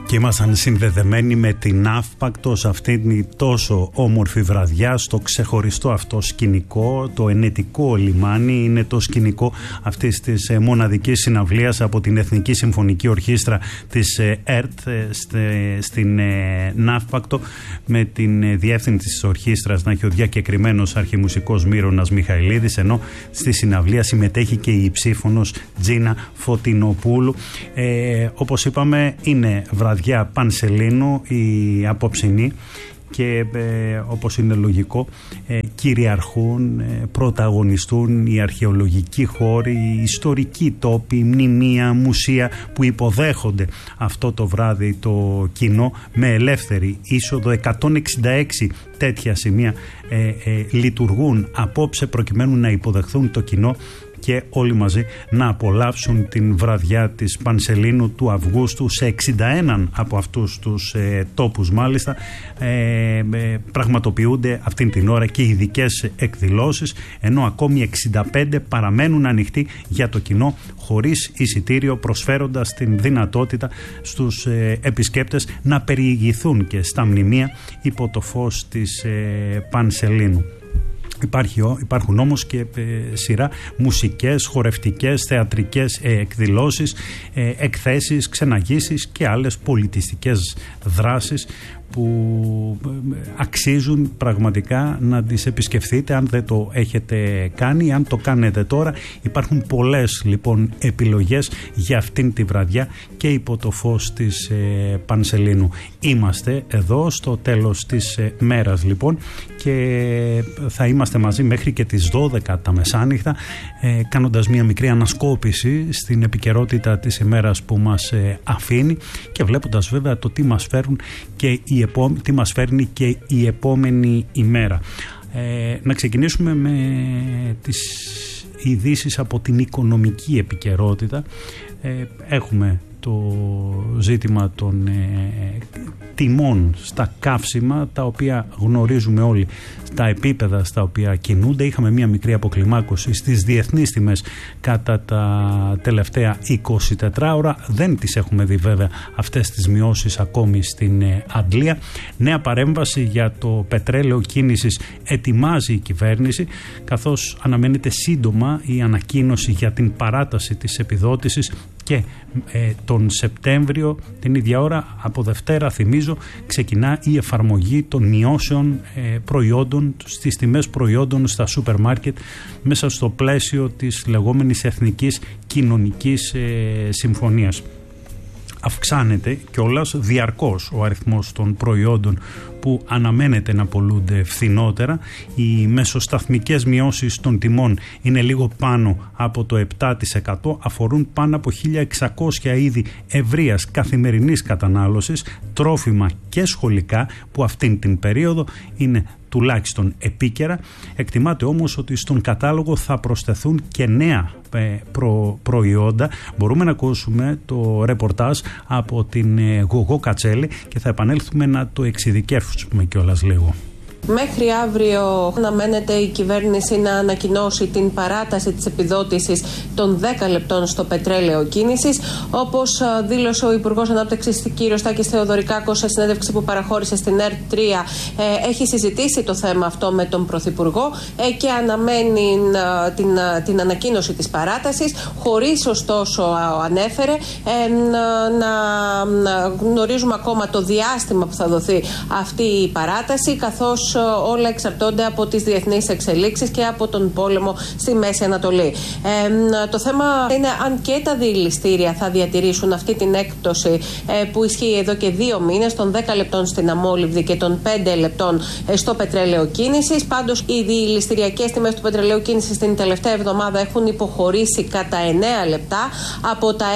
Και ήμασταν συνδεδεμένοι με την Ναύπακτο σε αυτήν την τόσο όμορφη βραδιά, στο ξεχωριστό αυτό σκηνικό, το ενετικό λιμάνι. Είναι το σκηνικό αυτής της μοναδικής συναυλίας από την Εθνική Συμφωνική Ορχήστρα της ΕΡΤ στην Ναύπακτο, με την διεύθυνση της ορχήστρας να έχει ο διακεκριμένος αρχιμουσικός Μύρονας Μιχαηλίδης, ενώ στη συναυλία συμμετέχει και η υψήφωνος Τζίνα Φωτεινοπούλου. Όπως είπαμε, είναι βραδιά Πανσελίνου η απόψινή και όπως είναι λογικό κυριαρχούν, πρωταγωνιστούν οι αρχαιολογικοί χώροι, οι ιστορικοί τόποι, μνημεία, μουσεία που υποδέχονται αυτό το βράδυ το κοινό με ελεύθερη είσοδο. 166 τέτοια σημεία λειτουργούν απόψε προκειμένου να υποδεχθούν το κοινό και όλοι μαζί να απολαύσουν την βραδιά της Πανσελίνου του Αυγούστου. Σε 61 από αυτούς τους τόπους μάλιστα πραγματοποιούνται αυτήν την ώρα και ειδικές εκδηλώσεις, ενώ ακόμη 65 παραμένουν ανοιχτοί για το κοινό χωρίς εισιτήριο, προσφέροντας την δυνατότητα στους επισκέπτες να περιηγηθούν και στα μνημεία υπό το φως της Πανσελίνου. Υπάρχουν όμως και σειρά μουσικές, χορευτικές, θεατρικές εκδηλώσεις, εκθέσεις, ξεναγήσεις και άλλες πολιτιστικές δράσεις που αξίζουν πραγματικά να τις επισκεφθείτε αν δεν το έχετε κάνει. Αν το κάνετε τώρα, υπάρχουν πολλές λοιπόν επιλογές για αυτήν τη βραδιά και υπό το φως της Πανσελίνου. Είμαστε εδώ στο τέλος της μέρας λοιπόν και θα είμαστε μαζί μέχρι και τις 12 τα μεσάνυχτα, κάνοντας μια μικρή ανασκόπηση στην επικαιρότητα της ημέρας που μας αφήνει και βλέποντας βέβαια το τι μας φέρουν και τι μας φέρνει και η επόμενη ημέρα. Να ξεκινήσουμε με τις ειδήσεις από την οικονομική επικαιρότητα. Έχουμε το ζήτημα των τιμών στα καύσιμα, τα οποία γνωρίζουμε όλοι τα επίπεδα στα οποία κινούνται. Είχαμε μια μικρή αποκλιμάκωση στις διεθνείς τιμές κατά τα τελευταία 24 ώρα. Δεν τις έχουμε δει βέβαια αυτές τις μειώσεις ακόμη στην Αντλία. Νέα παρέμβαση για το πετρέλαιο κίνησης ετοιμάζει η κυβέρνηση, καθώς αναμένεται σύντομα η ανακοίνωση για την παράταση της επιδότησης και τον Σεπτέμβριο την ίδια ώρα, από Δευτέρα θυμίζω, ξεκινά η εφαρμογή των μειώσεων προϊόντων στις τιμές προϊόντων στα σούπερ μάρκετ μέσα στο πλαίσιο της λεγόμενης Εθνικής Κοινωνικής Συμφωνίας. Αυξάνεται κιόλας διαρκώς ο αριθμός των προϊόντων που αναμένεται να πωλούνται φθηνότερα. Οι μεσοσταθμικές μειώσεις των τιμών είναι λίγο πάνω από το 7%, αφορούν πάνω από 1.600 είδη ευρείας καθημερινής κατανάλωσης, τρόφιμα και σχολικά, που αυτήν την περίοδο είναι τουλάχιστον επίκαιρα. Εκτιμάται όμως ότι στον κατάλογο θα προσθεθούν και νέα προϊόντα. Μπορούμε να ακούσουμε το ρεπορτάζ από την Γογό Κατσέλη και θα επανέλθουμε να το εξειδικεύσουμε κιόλας λίγο. Μέχρι αύριο αναμένεται η κυβέρνηση να ανακοινώσει την παράταση της επιδότησης των 10 λεπτών στο πετρέλαιο κίνησης. Όπως δήλωσε ο Υπουργός Ανάπτυξης κ. Στάκης Θεοδωρικάκος σε συνέντευξη που παραχώρησε στην ΕΡΤ3, έχει συζητήσει το θέμα αυτό με τον Πρωθυπουργό και αναμένει την ανακοίνωση της παράτασης, χωρίς ωστόσο, ανέφερε, να γνωρίζουμε ακόμα το διάστημα που θα δοθεί αυτή η παράταση, καθώς όλα εξαρτώνται από τις διεθνείς εξελίξεις και από τον πόλεμο στη Μέση Ανατολή. Το θέμα είναι αν και τα διηληστήρια θα διατηρήσουν αυτή την έκπτωση που ισχύει εδώ και 2 μήνες, των 10 λεπτών στην αμόλυβδη και των 5 λεπτών στο πετρέλαιο κίνησης. Πάντως, οι διηληστηριακές τιμές του πετρελαίου κίνησης την τελευταία εβδομάδα έχουν υποχωρήσει κατά 9 λεπτά, από τα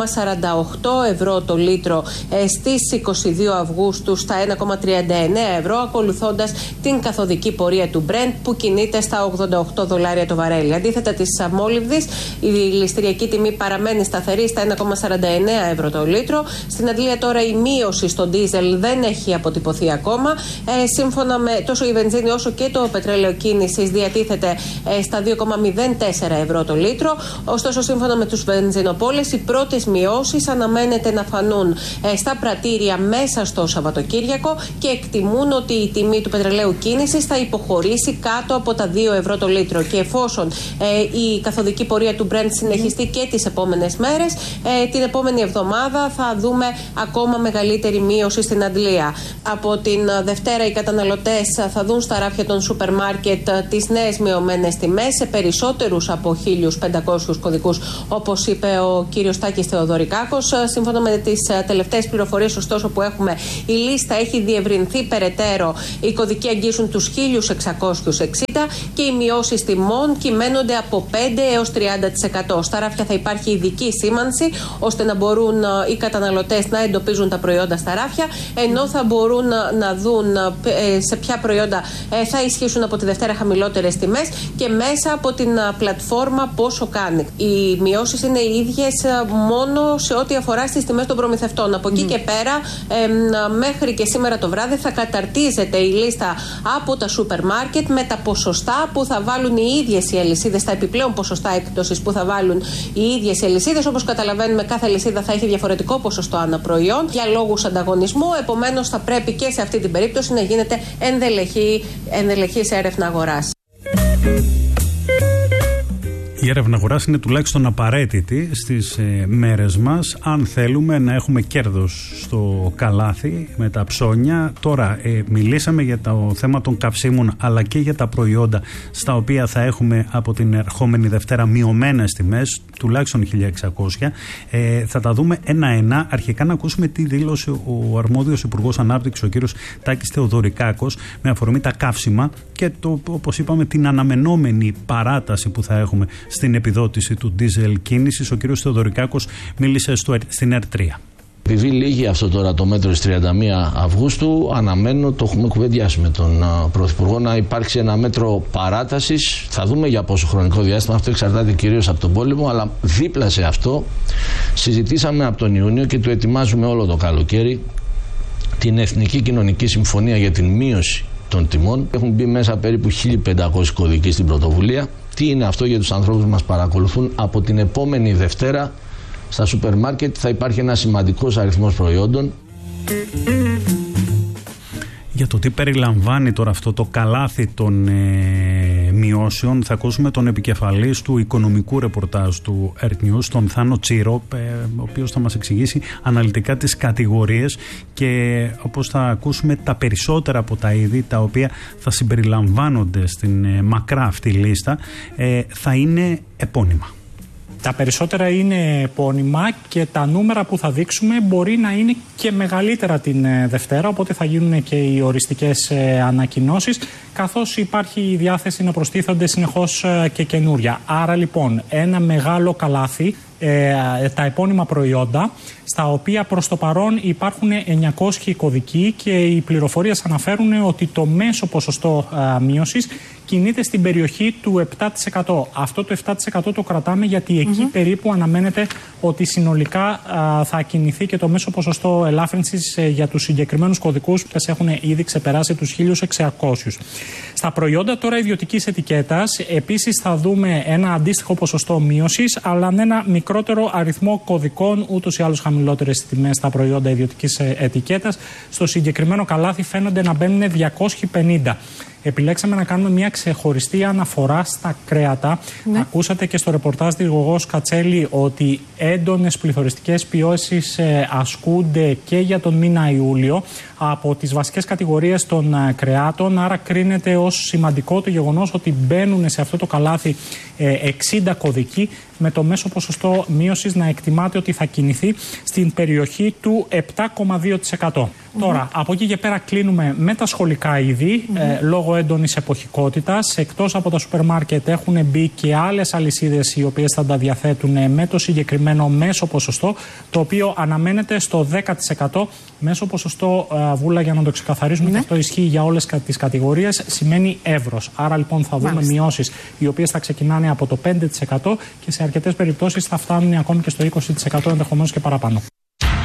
1,48 ευρώ το λίτρο στις 22 Αυγούστου στα 1,39 ευρώ, ακολουθώντας την καθοδική πορεία του Brent που κινείται στα $88 το βαρέλι. Αντίθετα της μόλιβδης, η ληστηριακή τιμή παραμένει σταθερή στα 1,49 ευρώ το λίτρο. Στην Αγγλία τώρα η μείωση στο ντίζελ δεν έχει αποτυπωθεί ακόμα. Σύμφωνα με τόσο η βενζίνη όσο και το πετρέλαιο κίνησης διατίθεται στα 2,04 ευρώ το λίτρο. Ωστόσο, σύμφωνα με τους βενζινοπόλες, οι πρώτες μειώσεις αναμένεται να φανούν στα πρατήρια μέσα στο Σαββατοκύριακο και εκτιμούν ότι η τιμή του πετρελαίου κίνησης θα υποχωρήσει κάτω από τα 2 ευρώ το λίτρο. Και εφόσον η καθοδική πορεία του Brent συνεχιστεί και τις επόμενες μέρες, την επόμενη εβδομάδα θα δούμε ακόμα μεγαλύτερη μείωση στην αντλία. Από την Δευτέρα οι καταναλωτές θα δουν στα ράφια των σούπερ μάρκετ τις νέες μειωμένες τιμές σε περισσότερους από 1.500 κωδικούς, όπως είπε ο κύριος Τάκης Θεοδωρικάκος. Σύμφωνα με τις τελευταίες πληροφορίες, ωστόσο, που έχουμε, η λίστα έχει διευρυνθεί περαιτέρω. Οι κωδικοί αγγίζουν τους 1.660 και οι μειώσεις τιμών κυμαίνονται από 5 έως 30%. Στα ράφια θα υπάρχει ειδική σήμανση, ώστε να μπορούν οι καταναλωτές να εντοπίζουν τα προϊόντα στα ράφια, ενώ θα μπορούν να δουν σε ποια προϊόντα θα ισχύσουν από τη Δευτέρα χαμηλότερες τιμές και μέσα από την πλατφόρμα πόσο κάνει. Οι μειώσεις είναι οι ίδιες μόνο σε ό,τι αφορά στις τιμές των προμηθευτών. Από εκεί και πέρα, μέχρι και σήμερα το βράδυ θα καταρτίζεται η λίστα από τα σούπερ μάρκετ με τα ποσοστά που θα βάλουν οι ίδιες οι αλυσίδες, τα επιπλέον ποσοστά έκπτωσης που θα βάλουν οι ίδιες οι αλυσίδες. Όπως καταλαβαίνουμε, κάθε αλυσίδα θα έχει διαφορετικό ποσοστό ανά προϊόν για λόγους ανταγωνισμού. Επομένως, θα πρέπει και σε αυτή την περίπτωση να γίνεται ενδελεχής έρευνα αγοράς. Η έρευνα αγοράς είναι τουλάχιστον απαραίτητη στις μέρες μας, αν θέλουμε να έχουμε κέρδος στο καλάθι με τα ψώνια. Τώρα μιλήσαμε για το θέμα των καυσίμων, αλλά και για τα προϊόντα στα οποία θα έχουμε από την ερχόμενη Δευτέρα μειωμένες τιμές, τουλάχιστον 1.600. Θα τα δούμε ένα-ένα. Αρχικά να ακούσουμε τι δήλωσε ο αρμόδιος Υπουργός Ανάπτυξης, ο κύριος Τάκης Θεοδωρικάκος, με αφορμή τα καύσιμα και όπως είπαμε, την αναμενόμενη παράταση που θα έχουμε στην επιδότηση του ντίζελ κίνησης. Ο κ. Θεοδωρικάκος μίλησε στην ΕΡΤ3. Επειδή λύγει αυτό τώρα το μέτρο στις 31 Αυγούστου, αναμένω, το έχουμε κουβεντιάσει με τον Πρωθυπουργό, να υπάρξει ένα μέτρο παράτασης. Θα δούμε για πόσο χρονικό διάστημα, αυτό εξαρτάται κυρίως από τον πόλεμο, αλλά δίπλα σε αυτό συζητήσαμε από τον Ιούνιο και το ετοιμάζουμε όλο το καλοκαίρι την Εθνική Κοινωνική Συμφωνία για την μείωση των τιμών. Έχουν μπει μέσα περίπου 1.500 κωδικοί στην πρωτοβουλία. Τι είναι αυτό για τους ανθρώπους που μας παρακολουθούν? Από την επόμενη Δευτέρα στα σούπερ μάρκετ θα υπάρχει ένα σημαντικός αριθμός προϊόντων. Για το τι περιλαμβάνει τώρα αυτό το καλάθι των μειώσεων, θα ακούσουμε τον επικεφαλής του οικονομικού ρεπορτάζ του Earth News, τον Θάνο Τσίρο, ο οποίος θα μας εξηγήσει αναλυτικά τις κατηγορίες και όπως θα ακούσουμε τα περισσότερα από τα είδη τα οποία θα συμπεριλαμβάνονται στην μακρά αυτή λίστα θα είναι επώνυμα. Τα περισσότερα είναι επώνυμα και τα νούμερα που θα δείξουμε μπορεί να είναι και μεγαλύτερα την Δευτέρα, οπότε θα γίνουν και οι οριστικές ανακοινώσεις, καθώς υπάρχει η διάθεση να προστίθονται συνεχώς και καινούρια. Άρα λοιπόν ένα μεγάλο καλάθι, τα επώνυμα προϊόντα, στα οποία προς το παρόν υπάρχουν 900 κωδικοί και οι πληροφορίες αναφέρουν ότι το μέσο ποσοστό μείωσης κινείται στην περιοχή του 7%. Αυτό το 7% το κρατάμε γιατί εκεί περίπου αναμένεται ότι συνολικά θα κινηθεί και το μέσο ποσοστό ελάφρυνσης για τους συγκεκριμένους κωδικούς που έχουν ήδη ξεπεράσει τους 1.600. Στα προϊόντα τώρα ιδιωτικής ετικέτας επίσης θα δούμε ένα αντίστοιχο ποσοστό μείωσης, αλλά με ένα μικρότερο αριθμό κωδικών, ούτως ή άλλως χαμηλότερες τιμές στα προϊόντα ιδιωτικής ετικέτας. Στο συγκεκριμένο καλάθι φαίνονται να μπαίνουν 250. Επιλέξαμε να κάνουμε μια ξεχωριστή αναφορά στα κρέατα. Ναι. Ακούσατε και στο ρεπορτάζ της Γογός Κατσέλη ότι έντονες πληθωριστικές πιέσεις ασκούνται και για τον μήνα Ιούλιο από τις βασικές κατηγορίες των κρεάτων. Άρα κρίνεται ως σημαντικό το γεγονός ότι μπαίνουν σε αυτό το καλάθι 60 κωδικοί με το μέσο ποσοστό ποσοστό μείωσης να εκτιμάται ότι θα κινηθεί στην περιοχή του 7,2%. Τώρα, από εκεί και πέρα κλείνουμε με τα σχολικά είδη, λόγω έντονης εποχικότητας. Εκτός από τα σούπερ μάρκετ έχουν μπει και άλλες αλυσίδες οι οποίες θα τα διαθέτουν με το συγκεκριμένο μέσο ποσοστό, το οποίο αναμένεται στο 10%. Μέσο ποσοστό, Βούλα, για να το ξεκαθαρίσουμε, και αυτό ισχύει για όλες τις κατηγορίες, σημαίνει εύρος. Άρα λοιπόν θα δούμε μειώσεις οι οποίες θα ξεκινάνε από το 5% και σε αρκετές περιπτώσεις θα φτάνουν ακόμη και στο 20%, ενδεχομένως και παραπάνω.